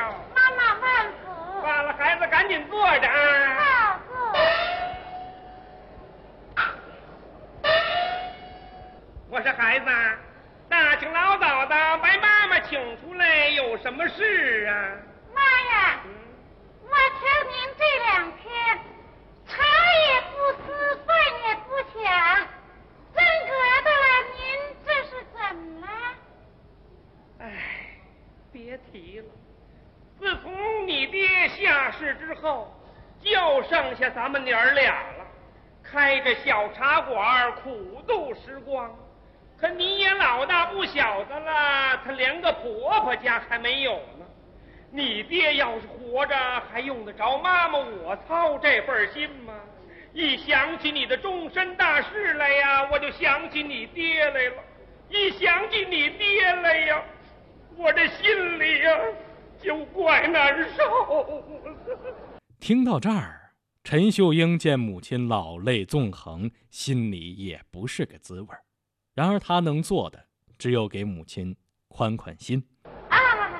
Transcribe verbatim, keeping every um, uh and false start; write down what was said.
了。 妈妈慢走。 罢了，孩子赶紧坐着啊。 好，坐。 我说孩子，大清老早的把妈妈请出来，有什么事啊？ 妈呀， 嗯、 我听您这两天茶也不思，饭也不想，真格的了，您这是怎么了？ 哎，别提了，自从你爹下世之后，就剩下咱们娘儿俩了，开着小茶馆苦度时光。可你也老大不小的了，他连个婆婆家还没有呢。你爹要是活着，还用得着妈妈我操这份心吗？一想起你的终身大事来呀，我就想起你爹来了。一想起你爹来呀，我这心里呀就怪难受。 听到这儿，陈秀英见母亲老泪纵横，心里也不是个滋味。然而他能做的只有给母亲宽宽心。